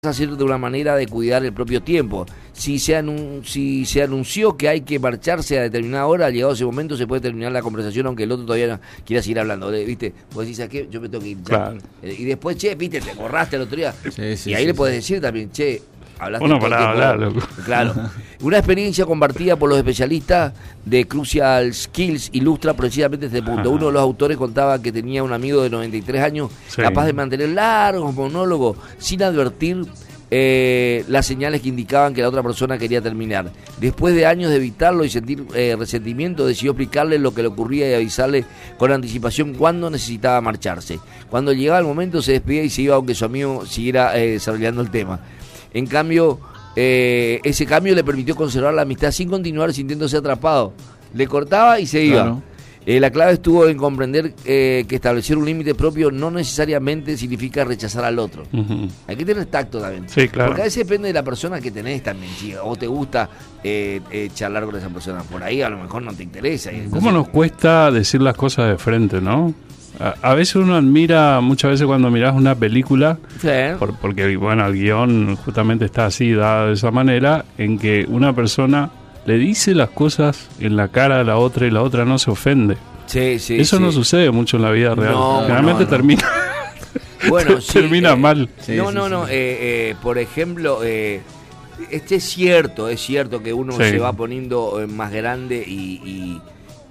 hacer de una manera de cuidar el propio tiempo. Si se anunció que hay que marcharse a determinada hora, llegado ese momento se puede terminar la conversación aunque el otro todavía no quiera seguir hablando. ¿Viste? Vos decís, ¿a qué? Yo me tengo que ir. Claro. Y después, che, viste, te borraste el otro día. Sí, y ahí le podés decir también, che, hablaste Uno todo el para tiempo. hablar, loco. Claro. Una experiencia compartida por los especialistas de Crucial Skills ilustra precisamente este punto. Uno de los autores contaba que tenía un amigo de 93 años Sí. capaz de mantener largos monólogos sin advertir las señales que indicaban que la otra persona quería terminar. Después de años de evitarlo y sentir resentimiento, decidió explicarle lo que le ocurría y avisarle con anticipación cuándo necesitaba marcharse. Cuando llegaba el momento se despedía y se iba aunque su amigo siguiera desarrollando el tema. En cambio, ese cambio le permitió conservar la amistad sin continuar sintiéndose atrapado. Le cortaba y se iba. Claro. La clave estuvo en comprender que establecer un límite propio no necesariamente significa rechazar al otro. Ujú. Hay que tener tacto también. Sí, claro. Porque a veces depende de la persona que tenés también. Si a vos te gusta charlar con esa persona, por ahí a lo mejor no te interesa. Y ¿Cómo nos cuesta decir las cosas de frente, no? A veces uno admira, muchas veces cuando mirás una película, Sí. porque bueno, el guión justamente está así, dado de esa manera, en que una persona le dice las cosas en la cara a la otra y la otra no se ofende. Sí, sí, Eso sí. no sucede mucho en la vida real. No, Generalmente no. termina Bueno, sí, termina mal. Sí, no, sí, no, sí. no. Por ejemplo, es cierto que uno Sí. se va poniendo más grande y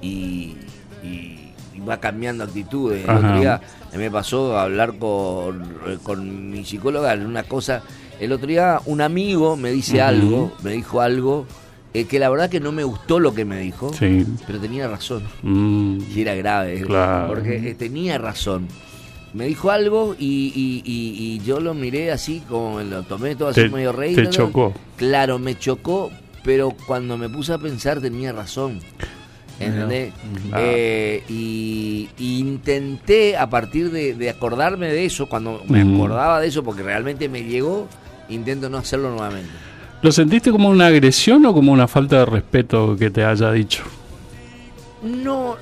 va cambiando actitudes. El Ajá. otro día me pasó a hablar con mi psicóloga en una cosa. El otro día un amigo me dice me dijo algo que la verdad que no me gustó lo que me dijo, Sí. pero tenía razón. Mm, Y era grave, Claro. porque tenía razón. Me dijo algo y yo lo miré así, como lo tomé todo así medio rey. te chocó. Claro, me chocó, pero cuando me puse a pensar tenía razón. ¿Entendés? Ah. Y intenté, a partir de acordarme de eso, cuando me Ujú. acordaba de eso, porque realmente me llegó, intento no hacerlo nuevamente. ¿Lo sentiste como una agresión o como una falta de respeto que te haya dicho? No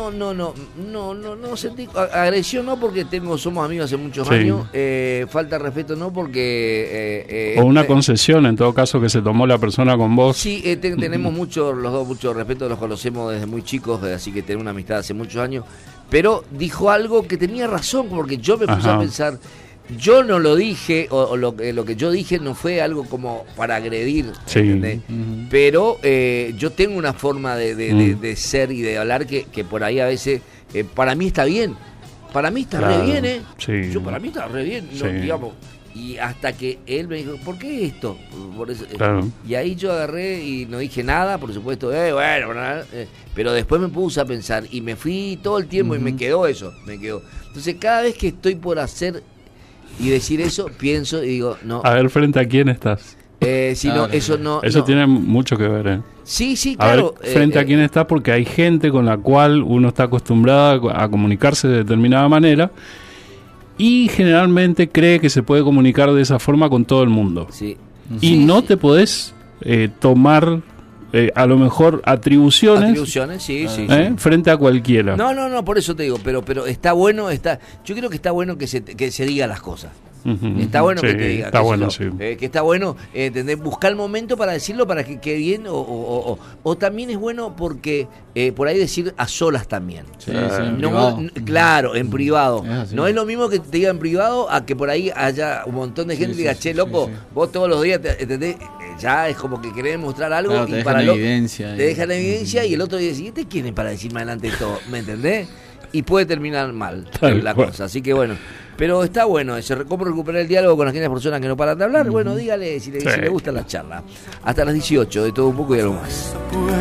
sentí agresión, no, porque somos amigos hace muchos Sí. años. Falta de respeto, no, porque O una concesión, en todo caso, que se tomó la persona con vos. sí, tenemos los dos mucho respeto, los conocemos desde muy chicos, así que tenemos una amistad hace muchos años. Pero dijo algo que tenía razón, porque yo me puse Ajá. a pensar. Yo no lo dije, o lo que yo dije no fue algo como para agredir, Sí. ¿entendés? Ujú. Pero yo tengo una forma de ser y de hablar que por ahí a veces para mí está bien. Para mí está Claro, re bien, ¿eh? sí. Yo para mí está re bien, no, Sí. digamos. Y hasta que él me dijo, ¿por qué esto? Por eso, Claro. y ahí yo agarré y no dije nada, por supuesto, pero después me puse a pensar y me fui todo el tiempo y me quedó eso, me quedó. Entonces cada vez que estoy por hacer y decir eso, pienso y digo, no, A ver, ¿frente a quién estás? si no, Claro. eso no. Eso no. tiene mucho que ver, ¿eh? Sí, sí, A claro. ver, frente a quién estás, porque hay gente con la cual uno está acostumbrado a comunicarse de determinada manera y generalmente cree que se puede comunicar de esa forma con todo el mundo. Sí. Y Sí, no sí. te podés tomar a lo mejor atribuciones, Sí, sí. frente a cualquiera. No, por eso te digo, pero está bueno, yo creo que está bueno que se diga las cosas. Ujú. Está bueno Sí, que te diga. está qué sé bueno, yo, sí. que está bueno, ¿entendés? Buscar el momento para decirlo para que quede bien, o también es bueno porque por ahí decir a solas también. Sí, sí, en No, privado. claro, en privado. Es así. No es lo mismo que te diga en privado a que por ahí haya un montón de gente Sí, y diga, sí, che, sí, loco, sí. vos todos los días, ¿entendés? Ya es como que querés mostrar algo Claro, te y dejan para en lo evidencia. te dejan en evidencia y el otro día dice, ¿y este quién es para decirme adelante de todo? ¿Me entendés? Y puede terminar mal Tal la cual. cosa. Así que bueno, pero está bueno cómo recuperar el diálogo con aquellas personas que no paran de hablar. Bueno, dígale si le gusta la charla. Hasta las 18, de todo un poco y algo más.